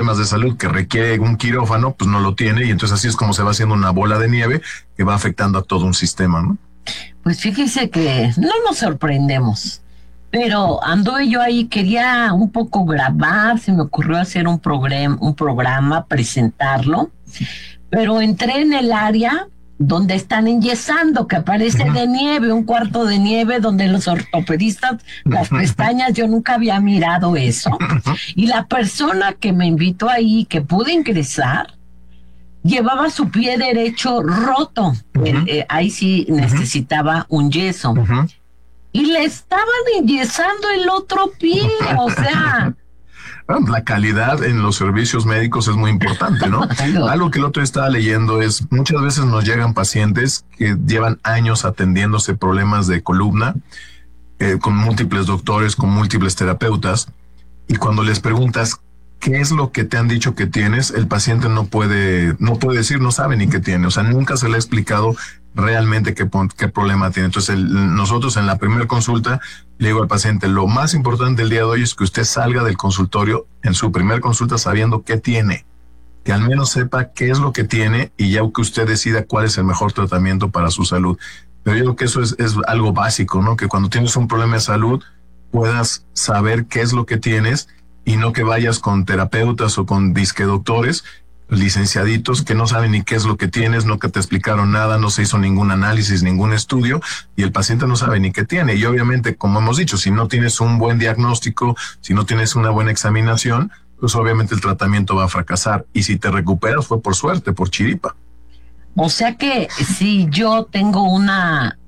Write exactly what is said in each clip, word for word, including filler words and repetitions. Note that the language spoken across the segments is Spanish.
problemas de salud que requiere un quirófano, pues no lo tiene, y entonces así es como se va haciendo una bola de nieve que va afectando a todo un sistema, ¿no? Pues fíjese que no nos sorprendemos, pero anduve yo ahí, quería un poco grabar, se me ocurrió hacer un, programa, un programa, presentarlo, pero entré en el área donde están enyesando, que aparece uh-huh. de nieve, un cuarto de nieve, donde los ortopedistas, las pestañas, yo nunca había mirado eso. Uh-huh. Y la persona que me invitó ahí, que pude ingresar, llevaba su pie derecho roto. Uh-huh. eh, eh, ahí sí uh-huh. necesitaba un yeso. Uh-huh. Y le estaban enyesando el otro pie, o sea... La calidad en los servicios médicos es muy importante, ¿no? Algo que el otro día estaba leyendo es, muchas veces nos llegan pacientes que llevan años atendiéndose problemas de columna, eh, con múltiples doctores, con múltiples terapeutas, y cuando les preguntas qué es lo que te han dicho que tienes, el paciente no puede, no puede decir, no sabe ni qué tiene, o sea, nunca se le ha explicado realmente qué, qué problema tiene. Entonces, el, nosotros en la primera consulta le digo al paciente, lo más importante el día de hoy es que usted salga del consultorio en su primera consulta sabiendo qué tiene, que al menos sepa qué es lo que tiene y ya que usted decida cuál es el mejor tratamiento para su salud. Pero yo creo que eso es, es algo básico, ¿no? Que cuando tienes un problema de salud puedas saber qué es lo que tienes y no que vayas con terapeutas o con disque doctores licenciaditos que no saben ni qué es lo que tienes, no que te explicaron nada, no se hizo ningún análisis, ningún estudio, y el paciente no sabe ni qué tiene. Y obviamente, como hemos dicho, si no tienes un buen diagnóstico, si no tienes una buena examinación, pues obviamente el tratamiento va a fracasar. Y si te recuperas fue por suerte, por chiripa. O sea que si yo tengo una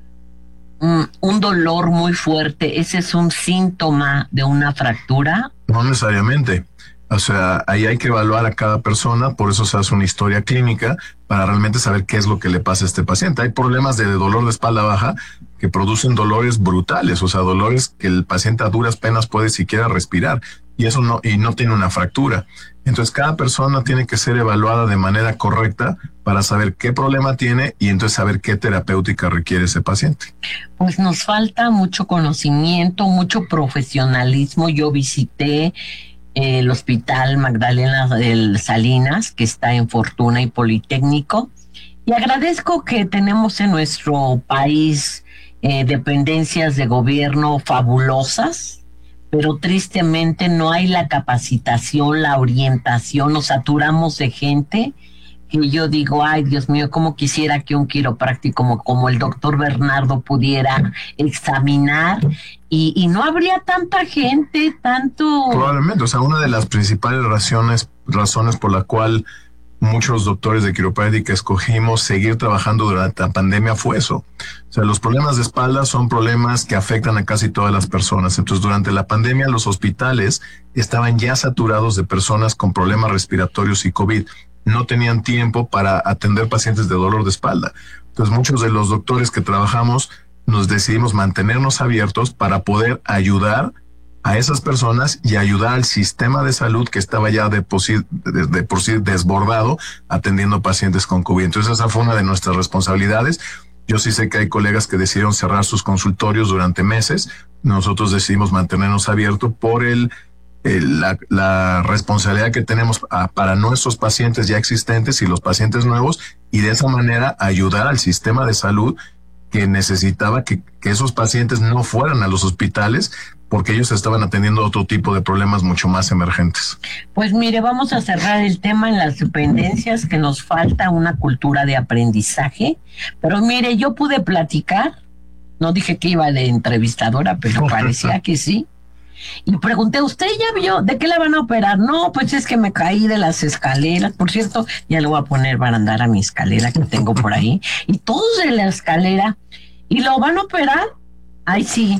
un, un dolor muy fuerte, ¿ese es un síntoma de una fractura? No necesariamente. O sea, ahí hay que evaluar a cada persona, por eso se hace una historia clínica para realmente saber qué es lo que le pasa a este paciente. Hay problemas de dolor de espalda baja que producen dolores brutales, o sea, dolores que el paciente a duras penas puede siquiera respirar, y eso no, y no tiene una fractura. Entonces, cada persona tiene que ser evaluada de manera correcta para saber qué problema tiene y entonces saber qué terapéutica requiere ese paciente. Pues nos falta mucho conocimiento, mucho profesionalismo. Yo visité el Hospital Magdalena del Salinas, que está en Fortuna y Politécnico, y agradezco que tenemos en nuestro país eh, dependencias de gobierno fabulosas, pero tristemente no hay la capacitación, la orientación, nos saturamos de gente que yo digo, ay Dios mío, cómo quisiera que un quiropráctico como, como el doctor Bernardo pudiera examinar y, y no habría tanta gente, tanto... Probablemente, o sea, una de las principales razones, razones por la cual muchos doctores de quiropráctica escogimos seguir trabajando durante la pandemia fue eso. O sea, los problemas de espalda son problemas que afectan a casi todas las personas. Entonces, durante la pandemia los hospitales estaban ya saturados de personas con problemas respiratorios y COVID. No tenían tiempo para atender pacientes de dolor de espalda. Entonces, muchos de los doctores que trabajamos nos decidimos mantenernos abiertos para poder ayudar a esas personas y ayudar al sistema de salud que estaba ya de por sí, de, de por sí desbordado atendiendo pacientes con COVID. Entonces, esa fue una de nuestras responsabilidades. Yo sí sé que hay colegas que decidieron cerrar sus consultorios durante meses. Nosotros decidimos mantenernos abiertos por el La, la responsabilidad que tenemos a, para nuestros pacientes ya existentes y los pacientes nuevos, y de esa manera ayudar al sistema de salud que necesitaba que, que esos pacientes no fueran a los hospitales porque ellos estaban atendiendo otro tipo de problemas mucho más emergentes. Pues mire, vamos a cerrar el tema en las dependencias, que nos falta una cultura de aprendizaje, pero mire, yo pude platicar, no dije que iba de entrevistadora, pero parecía que sí. Y pregunté, ¿usted ya vio de qué la van a operar? No, pues es que me caí de las escaleras. Por cierto, ya le voy a poner barandar a mi escalera que tengo por ahí. Y todos de la escalera. ¿Y lo van a operar? Ay, sí.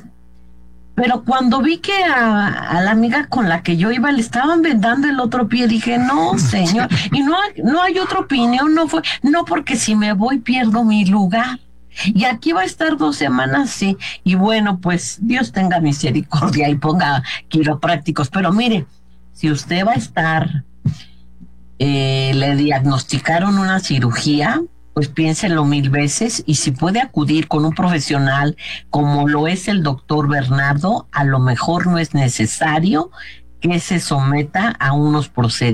Pero cuando vi que a, a la amiga con la que yo iba le estaban vendando el otro pie, dije, no, señor. Y no, no hay otra opinión, no fue. No, porque si me voy pierdo mi lugar. Y aquí va a estar dos semanas, sí. Y bueno, pues Dios tenga misericordia y ponga quiroprácticos. Pero mire, si usted va a estar, eh, le diagnosticaron una cirugía, pues piénselo mil veces. Y si puede acudir con un profesional como lo es el doctor Bernardo, a lo mejor no es necesario que se someta a unos procedimientos